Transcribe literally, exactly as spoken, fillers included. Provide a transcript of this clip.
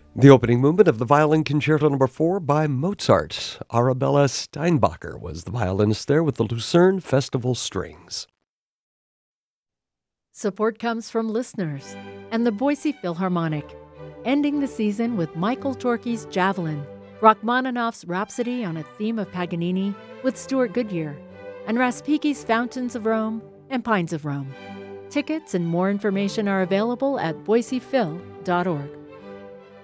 The opening movement of the Violin Concerto Number four by Mozart. Arabella Steinbacher was the violinist there with the Lucerne Festival Strings. Support comes from listeners and the Boise Philharmonic, ending the season with Michael Torke's Javelin, Rachmaninoff's Rhapsody on a theme of Paganini with Stuart Goodyear, and Raspiki's Fountains of Rome and Pines of Rome. Tickets and more information are available at boise phil dot org.